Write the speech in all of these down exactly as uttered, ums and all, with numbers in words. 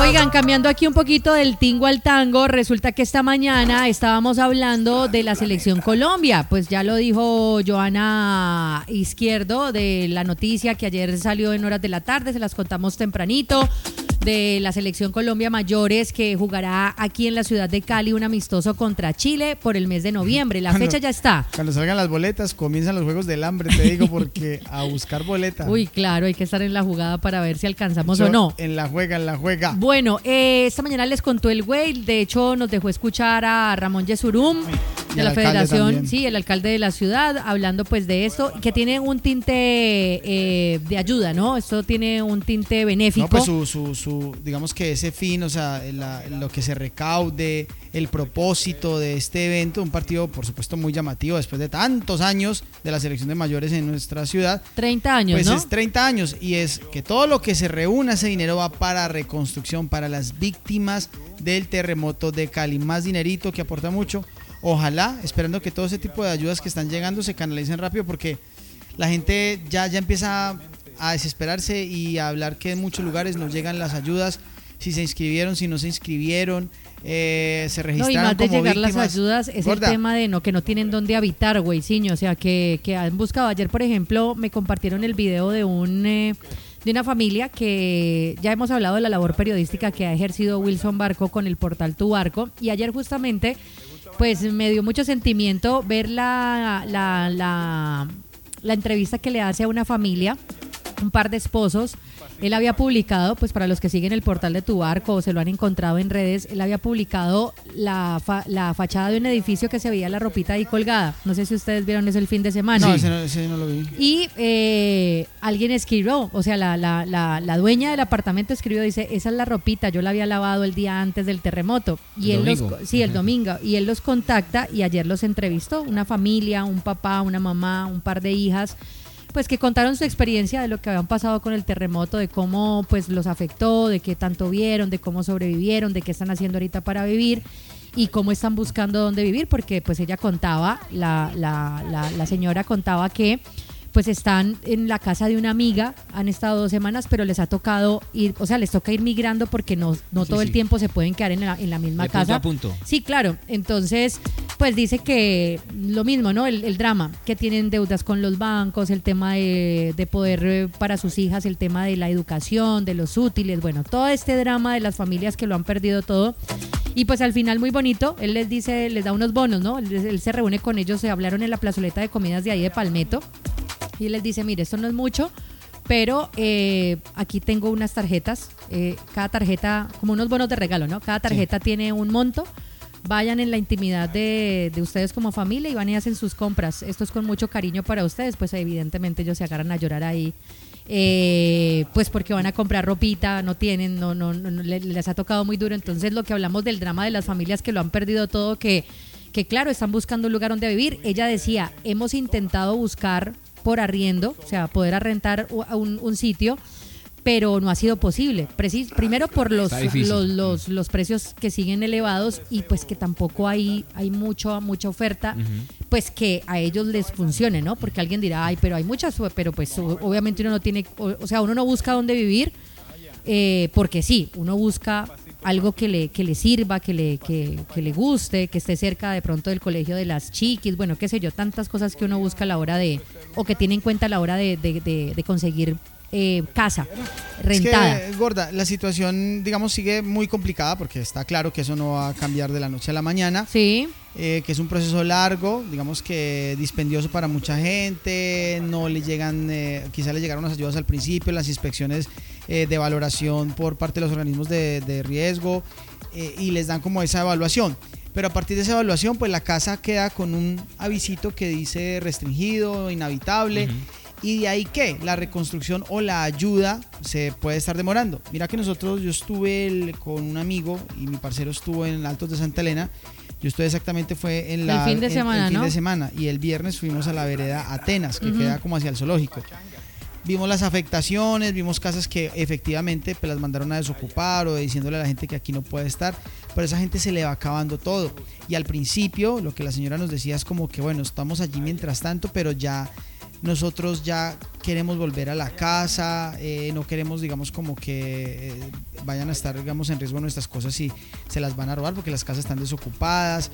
Oigan, cambiando aquí un poquito del tingo al tango, resulta que esta mañana estábamos hablando de la selección Colombia. Pues ya lo dijo Joana Izquierdo de la noticia que ayer salió en horas de la tarde, se las contamos tempranito, de la selección Colombia Mayores que jugará aquí en la ciudad de Cali un amistoso contra Chile por el mes de noviembre. La Cuando, fecha ya está. Cuando salgan las boletas comienzan los Juegos del Hambre, te digo, porque a buscar boleta. Uy, claro, hay que estar en la jugada para ver si alcanzamos Yo, o no. En la juega, en la juega. Bueno, eh, esta mañana les contó el güey, de hecho nos dejó escuchar a Ramón Yesurum de la federación, también. Sí, el alcalde de la ciudad, hablando pues de esto, que tiene un tinte eh, de ayuda, ¿no? Esto tiene un tinte benéfico. No, pues su, su, su digamos que ese fin, o sea, la, lo que se recaude, el propósito de este evento, un partido por supuesto muy llamativo después de tantos años de la selección de mayores en nuestra ciudad. treinta años, pues ¿no? Pues es treinta años y es que todo lo que se reúna, ese dinero va para reconstrucción, para las víctimas del terremoto de Cali. Más dinerito que aporta mucho. Ojalá, esperando que todo ese tipo de ayudas que están llegando se canalicen rápido, porque la gente ya, ya empieza a desesperarse y a hablar que en muchos lugares no llegan las ayudas, si se inscribieron, si no se inscribieron, eh, se registraron como víctimas. No, y más de llegar víctimas. Las ayudas es Gorda. El tema de no que no tienen dónde habitar, güey, ciño, o sea, que, que han buscado. Ayer, por ejemplo, me compartieron el video de un... Eh, de una familia que ya hemos hablado de la labor periodística que ha ejercido Wilson Barco con el portal Tu Barco, y ayer justamente pues me dio mucho sentimiento ver la, la, la, la entrevista que le hace a una familia, un par de esposos. Él había publicado, pues para los que siguen el portal de Tu Barco o se lo han encontrado en redes, él había publicado la, fa, la fachada de un edificio que se veía la ropita ahí colgada. No sé si ustedes vieron eso el fin de semana. No, ese no, ese no lo vi. Y eh, alguien escribió, o sea, la, la, la, la dueña del apartamento escribió, dice, esa es la ropita, yo la había lavado el día antes del terremoto. Y el él domingo. los, sí, el domingo. Y él los contacta y ayer los entrevistó, una familia, un papá, una mamá, un par de hijas, pues que contaron su experiencia de lo que habían pasado con el terremoto, de cómo pues los afectó, de qué tanto vieron, de cómo sobrevivieron, de qué están haciendo ahorita para vivir y cómo están buscando dónde vivir, porque pues ella contaba, la, la, la, la señora contaba que pues están en la casa de una amiga, han estado dos semanas, pero les ha tocado ir, o sea, les toca ir migrando porque no, no sí, todo sí. el tiempo se pueden quedar en la, en la misma de casa. Punto a punto. Sí, claro. Entonces, pues dice que lo mismo, ¿no? El, el drama, que tienen deudas con los bancos, el tema de, de poder eh, para sus hijas, el tema de la educación, de los útiles, bueno, todo este drama de las familias que lo han perdido todo. Y pues al final muy bonito, él les dice, les da unos bonos, ¿no? Él, él se reúne con ellos, se hablaron en la plazoleta de comidas de ahí de Palmetto. Y él les dice, mire, esto no es mucho, pero eh, aquí tengo unas tarjetas, eh, cada tarjeta, como unos bonos de regalo, ¿no? Cada tarjeta sí. tiene un monto, vayan en la intimidad de, de ustedes como familia y van y hacen sus compras. Esto es con mucho cariño para ustedes, pues evidentemente ellos se agarran a llorar ahí, eh, pues porque van a comprar ropita, no tienen, no, no, no les, les ha tocado muy duro. Entonces lo que hablamos del drama de las familias que lo han perdido todo, que, que claro, están buscando un lugar donde vivir. Ella decía, hemos intentado buscar por arriendo, o sea, poder arrentar un, un sitio, pero no ha sido posible. Precis, primero por los, los, los, los precios que siguen elevados y pues que tampoco hay, hay mucho, mucha oferta, uh-huh. pues que a ellos les funcione, ¿no? Porque alguien dirá, ay, pero hay muchas, pero pues obviamente uno no tiene, o, o sea, uno no busca dónde vivir, eh, porque sí, uno busca algo que le, que le sirva, que le, que, que le guste, que esté cerca de pronto del colegio de las chiquis, bueno, qué sé yo, tantas cosas que uno busca a la hora de, o que tiene en cuenta a la hora de, de, de, de conseguir eh, casa rentada. Es que, Gorda, la situación, digamos, sigue muy complicada porque está claro que eso no va a cambiar de la noche a la mañana. Sí. Eh, que es un proceso largo, digamos que dispendioso para mucha gente, no le llegan, eh, quizá le llegaron las ayudas al principio, las inspecciones eh, de valoración por parte de los organismos de, de riesgo eh, y les dan como esa evaluación. Pero a partir de esa evaluación, pues la casa queda con un avisito que dice restringido, inhabitable. Uh-huh. ¿Y de ahí qué? La reconstrucción o la ayuda se puede estar demorando. Mira que nosotros, yo estuve el, con un amigo y mi parcero estuvo en Altos de Santa Elena. Yo estuve exactamente, fue en la, el fin de semana, el, el fin ¿no? de semana. Y el viernes fuimos a la vereda Atenas, que uh-huh. queda como hacia el zoológico. Vimos las afectaciones, vimos casas que efectivamente pues, las mandaron a desocupar o diciéndole a la gente que aquí no puede estar, pero a esa gente se le va acabando todo. Y al principio lo que la señora nos decía es como que bueno, estamos allí mientras tanto, pero ya nosotros ya queremos volver a la casa, eh, no queremos, digamos, como que eh, vayan a estar, digamos, en riesgo nuestras cosas y se las van a robar porque las casas están desocupadas.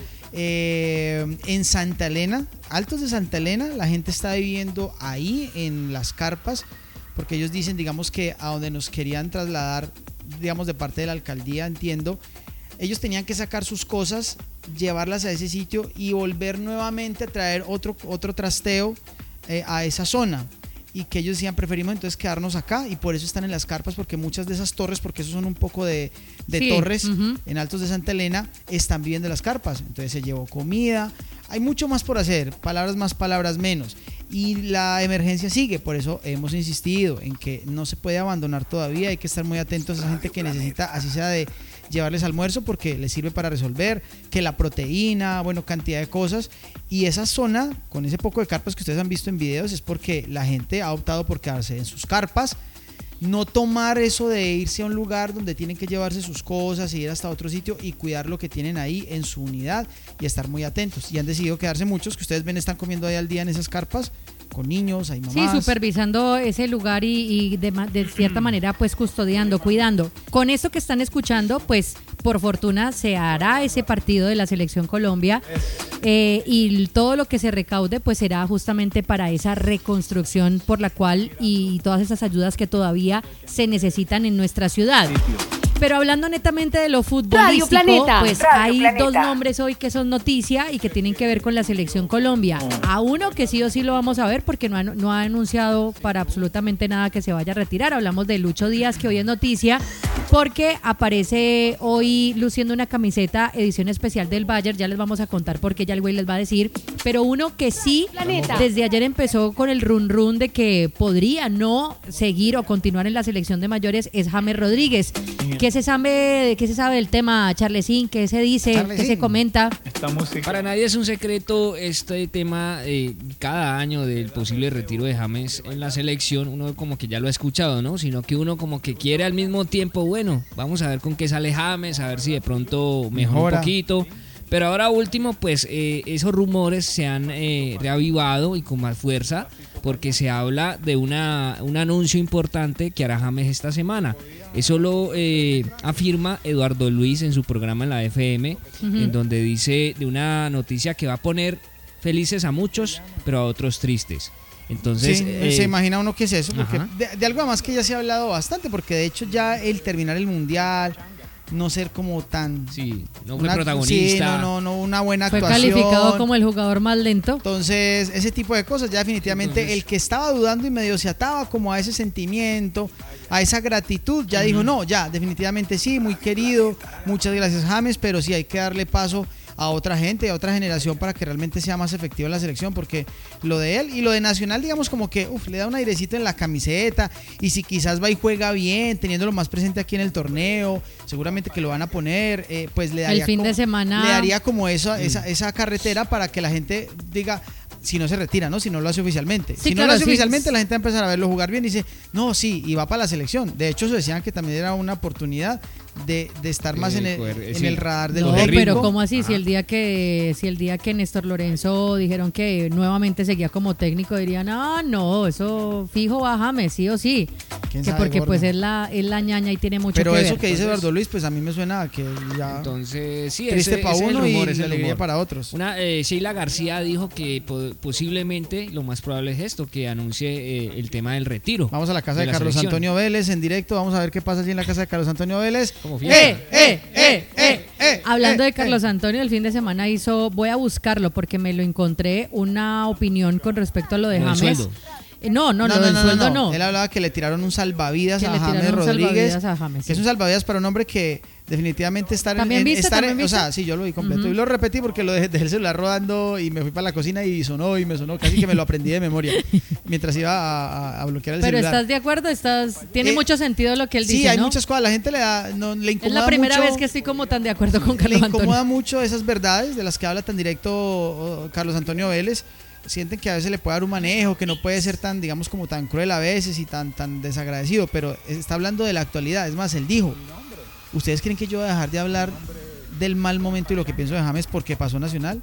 Eh, en Santa Elena, Altos de Santa Elena, la gente está viviendo ahí en las carpas porque ellos dicen, digamos, que a donde nos querían trasladar, digamos, de parte de la alcaldía, entiendo, ellos tenían que sacar sus cosas, llevarlas a ese sitio y volver nuevamente a traer otro, otro trasteo eh, a esa zona, y que ellos decían preferimos entonces quedarnos acá, y por eso están en las carpas, porque muchas de esas torres, porque esos son un poco de, de sí, torres uh-huh. en Altos de Santa Elena, están viviendo en las carpas, entonces se llevó comida, hay mucho más por hacer, palabras más, palabras menos, y la emergencia sigue, por eso hemos insistido en que no se puede abandonar todavía, hay que estar muy atentos a esa gente que necesita, así sea de llevarles almuerzo porque les sirve para resolver, que la proteína, bueno, cantidad de cosas, y esa zona, con ese poco de carpas que ustedes han visto en videos, es porque la gente ha optado por quedarse en sus carpas, no tomar eso de irse a un lugar donde tienen que llevarse sus cosas y ir hasta otro sitio y cuidar lo que tienen ahí en su unidad y estar muy atentos, y han decidido quedarse muchos, que ustedes ven están comiendo ahí al día en esas carpas, con niños, hay mamás. Sí, supervisando ese lugar y, y de, de cierta manera pues custodiando, cuidando. Con esto que están escuchando, pues por fortuna se hará ese partido de la Selección Colombia eh, y todo lo que se recaude pues será justamente para esa reconstrucción por la cual y todas esas ayudas que todavía se necesitan en nuestra ciudad. Pero hablando netamente de lo futbolístico, Planeta, pues hay Planeta. dos nombres hoy que son noticia y que tienen que ver con la Selección Colombia. A uno que sí o sí lo vamos a ver porque no ha, no ha anunciado para absolutamente nada que se vaya a retirar. Hablamos de Lucho Díaz, que hoy es noticia porque aparece hoy luciendo una camiseta edición especial del Bayern. Ya les vamos a contar porque ya el güey les va a decir. Pero uno que sí, Planeta. desde ayer empezó con el run run de que podría no seguir o continuar en la selección de mayores es James Rodríguez. ¿Qué se sabe, qué se sabe del tema, Charlesín? ¿Qué se dice? Charlesín. ¿Qué se comenta? Para nadie es un secreto este tema eh, cada año del posible retiro de James en la selección. Uno como que ya lo ha escuchado, ¿no? Sino que uno como que quiere al mismo tiempo, bueno, vamos a ver con qué sale James, a ver si de pronto mejora, mejora. un poquito. Pero ahora último, pues eh, esos rumores se han eh, reavivado y con más fuerza porque se habla de una, un anuncio importante que hará James esta semana. Eso lo eh, afirma Eduardo Luis en su programa en la F M, uh-huh. en donde dice de una noticia que va a poner felices a muchos, pero a otros tristes. Entonces, sí, eh, se imagina uno qué es eso, porque de, de algo más que ya se ha hablado bastante, porque de hecho ya el terminar el mundial, no ser como tan sí, no fue una, protagonista, sí, no, no, no, una buena fue actuación, calificado como el jugador más lento. Entonces, ese tipo de cosas, ya definitivamente Entonces, el que estaba dudando y medio se ataba como a ese sentimiento, a esa gratitud, ya uh-huh. dijo, no, ya, definitivamente sí, muy querido, muchas gracias James, pero sí hay que darle paso a otra gente, a otra generación para que realmente sea más efectiva la selección, porque lo de él y lo de Nacional, digamos como que uf, le da un airecito en la camiseta, y si quizás va y juega bien, teniéndolo más presente aquí en el torneo, seguramente que lo van a poner, eh, pues le daría, el fin como, de semana le daría como eso, mm. esa, esa carretera para que la gente diga, si no se retira, ¿no? Si no lo hace oficialmente. Sí, si claro, no lo hace sí. oficialmente, la gente va a empezar a verlo jugar bien y dice, no, sí, y va para la selección. De hecho, se decían que también era una oportunidad de, de estar más en el, en el radar del no, técnico. Pero ¿cómo así? Ajá. Si el día que si el día que Néstor Lorenzo dijeron que nuevamente seguía como técnico, dirían, ah, no, eso fijo va James, sí o sí. Que sabe, porque gordo? Pues es la, es la ñaña y tiene mucho pero que ver. Pero eso que dice Entonces, Eduardo Luis, pues a mí me suena a que ya entonces, sí, triste para uno rumor, y alegría para otros. Una, eh, Sheila García dijo que po- posiblemente lo más probable es esto, que anuncie eh, el tema del retiro. Vamos a la casa de, de la Carlos selección. Antonio Vélez en directo, vamos a ver qué pasa allí en la casa de Carlos Antonio Vélez. Como ¡Eh, eh, eh, eh! eh Hablando eh, de Carlos eh. Antonio, el fin de semana hizo, voy a buscarlo porque me lo encontré, una opinión con respecto a lo de ¿Lo James. sueldo? No, no, no, no, del no, sueldo no, no. Él hablaba que le tiraron un salvavidas que a James Rodríguez, a James, sí. que es un salvavidas para un hombre que definitivamente estar ¿También en, viste, estar ¿también en, viste? O sea, sí, yo lo vi completo uh-huh. y lo repetí porque lo dejé, dejé el celular rodando y me fui para la cocina y sonó y me sonó, casi que me lo aprendí de memoria mientras iba a, a, a bloquear el Pero celular. Pero ¿estás de acuerdo? Estás Tiene eh, mucho sentido lo que él sí, dice, Sí, hay ¿no? muchas cosas, la gente le da, no, le incomoda Es la primera mucho, vez que estoy como tan de acuerdo con Carlos Antonio. Antonio. Le incomoda Antonio. mucho esas verdades de las que habla tan directo Carlos Antonio Vélez. Sienten que a veces le puede dar un manejo, que no puede ser tan, digamos, como tan cruel a veces y tan, tan desagradecido, pero está hablando de la actualidad. Es más, él dijo, ¿ustedes creen que yo voy a dejar de hablar del mal momento y lo que pienso de James porque pasó Nacional?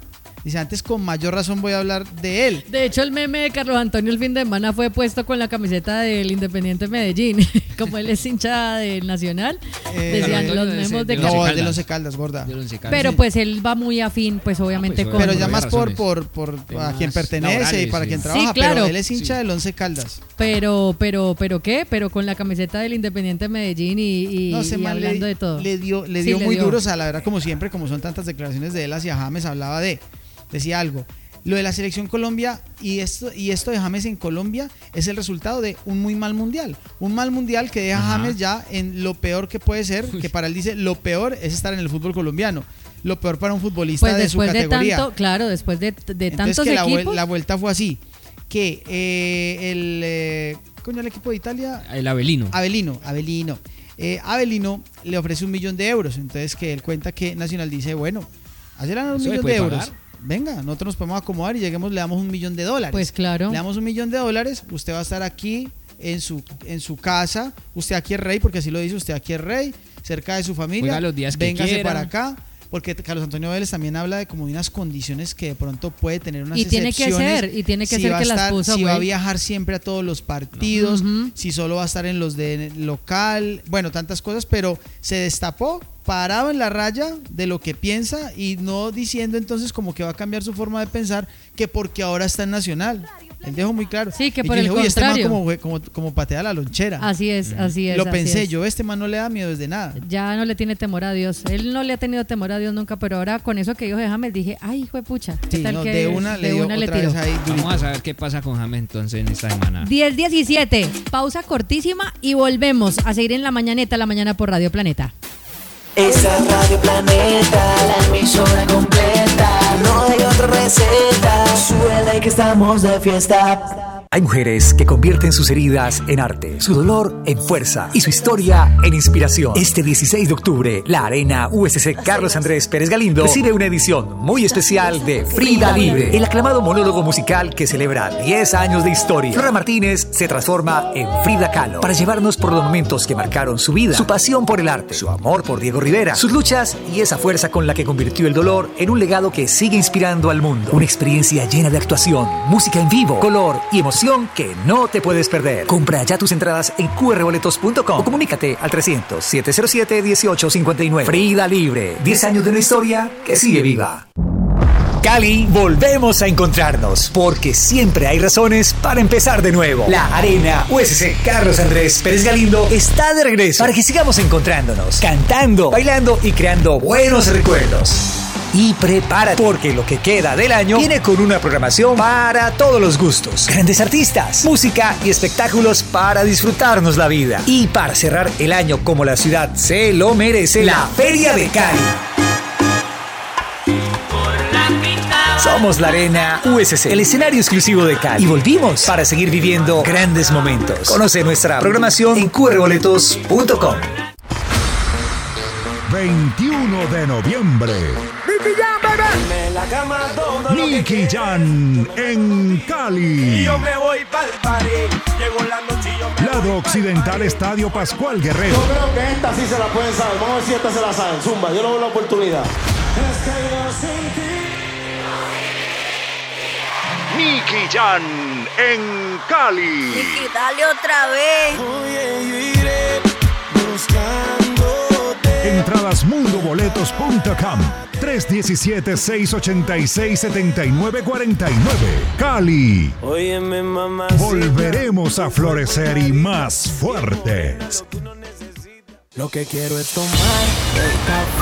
Dice, antes con mayor razón voy a hablar de él. De hecho, el meme de Carlos Antonio el fin de semana fue puesto con la camiseta del Independiente Medellín. Como él es hincha del Nacional, Eh, decían Carlos los Antonio memos de- de de No, Carlos. el de Once Caldas, gorda. Del Once Caldas. Pero pues él va muy afín, pues obviamente Ah, pues, con... Pero por ya más por, razones. por, por a Temas quien pertenece y laborales, para sí. quien Sí, trabaja, claro. pero él es hincha Sí. del Once Caldas. Pero, pero, pero ¿qué? Pero con la camiseta del Independiente Medellín y, y, No, ese y man hablando le, de todo. le dio, le Sí, dio le muy dio. duro, o sea, la verdad, como siempre, como son tantas declaraciones de él hacia James, hablaba de, decía algo. Lo de la selección Colombia y esto, y esto de James en Colombia es el resultado de un muy mal mundial. Un mal mundial que deja a Ajá. James ya en lo peor que puede ser, que para él dice, lo peor es estar en el fútbol colombiano. Lo peor para un futbolista Pues de su después de categoría. tanto, claro, después de, de Entonces tantos que la, vuel- equipos. la vuelta fue así, que eh, el, eh, coño, el equipo de Italia, El Avelino. Avelino, Avelino. Eh, Avelino le ofrece un millón de euros. Entonces que él cuenta que Nacional dice, bueno, hazle un ¿Eso le millón puede de euros. pagar? Venga, nosotros nos podemos acomodar y lleguemos, le damos un millón de dólares. Pues claro. Le damos un millón de dólares, usted va a estar aquí en su, en su casa, usted aquí es rey, porque así lo dice, usted aquí es rey, cerca de su familia. Juega los días que véngase quiera. para acá. Porque Carlos Antonio Vélez también habla de como de unas condiciones que de pronto puede tener unas Y tiene que excepciones. ser, y tiene que si ser va a que las estar- puso, Si va a güey. viajar siempre a todos los partidos, Ujú. si solo va a estar en los de local, bueno, tantas cosas, pero se destapó, parado en la raya de lo que piensa y no diciendo entonces como que va a cambiar su forma de pensar que porque ahora está en Nacional. Él dejó muy claro. Sí, que Y por yo el dije, "Uy, este man contrario". como, como, como patea la lonchera. Así es, así es. Lo así pensé es. yo, este man no le da miedo desde nada. Ya no le tiene temor a Dios. Él no le ha tenido temor a Dios nunca, pero ahora con eso que dijo de James dije, ay, hijo de pucha. ¿Qué Sí, tal no, que de una le dio una le otra tiró? vez ahí durito. Vamos a saber qué pasa con James entonces en esta semana. diez diecisiete, pausa cortísima y volvemos a seguir en la mañaneta, la mañana por Radio Planeta. Esa es Radio Planeta, la emisora completa. No hay otra receta. Súbela y que estamos de fiesta. Hay mujeres que convierten sus heridas en arte, su dolor en fuerza y su historia en inspiración. Este dieciséis de octubre, la Arena U S C Carlos Andrés Pérez Galindo recibe una edición muy especial de Frida Libre, el aclamado monólogo musical que celebra diez años de historia. Flora Martínez se transforma en Frida Kahlo para llevarnos por los momentos que marcaron su vida, su pasión por el arte, su amor por Diego Rivera, sus luchas y esa fuerza con la que convirtió el dolor en un legado que sigue inspirando al mundo. Una experiencia llena de actuación, música en vivo, color y emoción que no te puedes perder. Compra ya tus entradas en cu erre boletos punto com o comunícate al trescientos, siete cero siete, dieciocho cincuenta y nueve. Frida Libre, diez años de una historia que sigue viva. Cali, volvemos a encontrarnos, porque siempre hay razones para empezar de nuevo. La Arena U S C Carlos Andrés Pérez Galindo está de regreso para que sigamos encontrándonos, cantando, bailando y creando buenos recuerdos. Y prepárate, porque lo que queda del año viene con una programación para todos los gustos. Grandes artistas, música y espectáculos para disfrutarnos la vida. Y para cerrar el año como la ciudad se lo merece, la Feria de Cali. Somos la Arena U S C, el escenario exclusivo de Cali. Y volvimos para seguir viviendo grandes momentos. Conoce nuestra programación en cu erre boletos punto com. veintiuno de noviembre. Nicky Jam en Cali. Lado Occidental Estadio Pascual Guerrero. Yo creo que esta sí se la pueden saber. Vamos a ver si esta se la saben. Zumba, yo le doy la oportunidad. Nicky Jam en Cali. Y dale otra vez. Entradas mundo boletos punto com. tres uno siete, seis ocho seis, siete nueve cuatro nueve. Cali. Óyeme, mamá. Volveremos a florecer y más fuertes. Lo que quiero es tomar el